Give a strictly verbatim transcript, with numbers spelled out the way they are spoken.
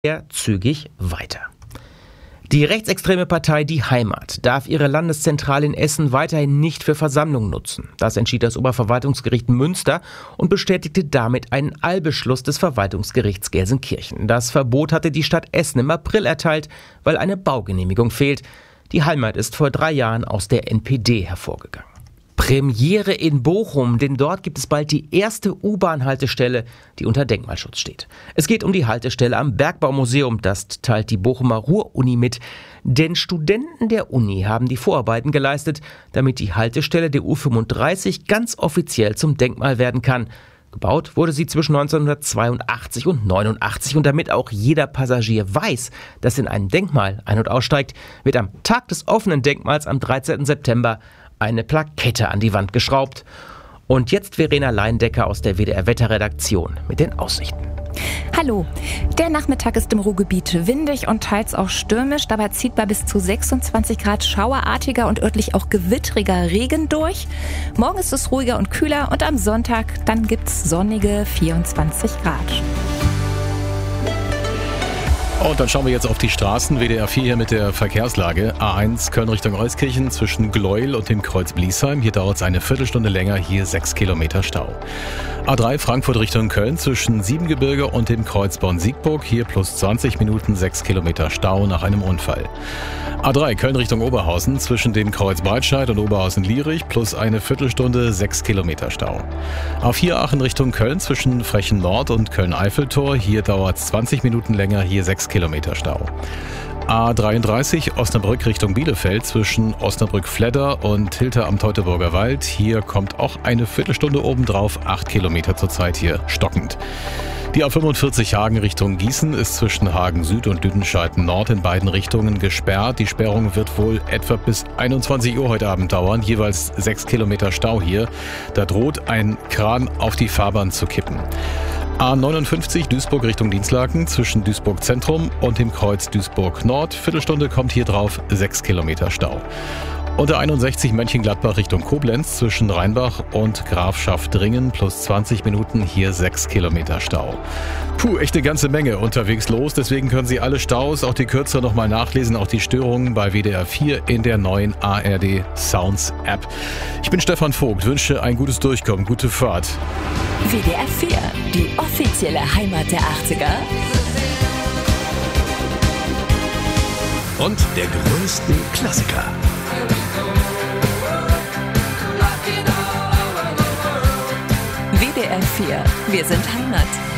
zügig weiter. Die rechtsextreme Partei Die Heimat darf ihre Landeszentrale in Essen weiterhin nicht für Versammlungen nutzen. Das entschied das Oberverwaltungsgericht Münster und bestätigte damit einen Eilbeschluss des Verwaltungsgerichts Gelsenkirchen. Das Verbot hatte die Stadt Essen im April erteilt, weil eine Baugenehmigung fehlt. Die Heimat ist vor drei Jahren aus der N P D hervorgegangen. Premiere in Bochum, denn dort gibt es bald die erste U-Bahn-Haltestelle, die unter Denkmalschutz steht. Es geht um die Haltestelle am Bergbaumuseum, das teilt die Bochumer Ruhr-Uni mit. Denn Studenten der Uni haben die Vorarbeiten geleistet, damit die Haltestelle der U fünfunddreißig ganz offiziell zum Denkmal werden kann. Gebaut wurde sie zwischen neunzehnhundertzweiundachtzig und neunundachtzig und damit auch jeder Passagier weiß, dass in ein Denkmal ein- und aussteigt, wird am Tag des offenen Denkmals am dreizehnten September eine Plakette an die Wand geschraubt. Und jetzt Verena Leindecker aus der W D R-Wetterredaktion mit den Aussichten. Hallo, der Nachmittag ist im Ruhrgebiet windig und teils auch stürmisch. Dabei zieht bei bis zu sechsundzwanzig Grad schauerartiger und örtlich auch gewittriger Regen durch. Morgen ist es ruhiger und kühler und am Sonntag dann gibt's sonnige vierundzwanzig Grad. Und dann schauen wir jetzt auf die Straßen. W D R vier hier mit der Verkehrslage. A eins Köln Richtung Euskirchen zwischen Gleuel und dem Kreuz Bliesheim. Hier dauert es eine Viertelstunde länger, hier sechs Kilometer Stau. A drei Frankfurt Richtung Köln zwischen Siebengebirge und dem Kreuz Bonn-Siegburg. Hier plus zwanzig Minuten, sechs Kilometer Stau nach einem Unfall. A drei Köln Richtung Oberhausen zwischen dem Kreuz Breitscheid und Oberhausen-Lierich plus eine Viertelstunde, sechs Kilometer Stau. A vier Aachen Richtung Köln zwischen Frechen Nord und Köln-Eiffeltor. Hier dauert es zwanzig Minuten länger, hier sechs Kilometer Stau. A dreiunddreißig Osnabrück Richtung Bielefeld zwischen Osnabrück-Fledder und Hilter am Teutoburger Wald. Hier kommt auch eine Viertelstunde obendrauf, acht Kilometer zurzeit hier stockend. Die A fünfundvierzig Hagen Richtung Gießen ist zwischen Hagen Süd und Lüdenscheid Nord in beiden Richtungen gesperrt. Die Sperrung wird wohl etwa bis einundzwanzig Uhr heute Abend dauern. Jeweils sechs Kilometer Stau hier. Da droht ein Kran auf die Fahrbahn zu kippen. A neunundfünfzig Duisburg Richtung Dinslaken zwischen Duisburg Zentrum und dem Kreuz Duisburg Nord. Viertelstunde kommt hier drauf, sechs Kilometer Stau. Und der einundsechzig Mönchengladbach Richtung Koblenz zwischen Rheinbach und Grafschaft-Dringen plus zwanzig Minuten, hier sechs Kilometer Stau. Puh, echt eine ganze Menge unterwegs los. Deswegen können Sie alle Staus, auch die kürzeren, nochmal nachlesen, auch die Störungen bei W D R vier in der neuen A R D Sounds App. Ich bin Stefan Vogt, wünsche ein gutes Durchkommen, gute Fahrt. W D R vier, die offizielle Heimat der achtziger. Und der größten Klassiker. W D R vier, wir sind Heimat.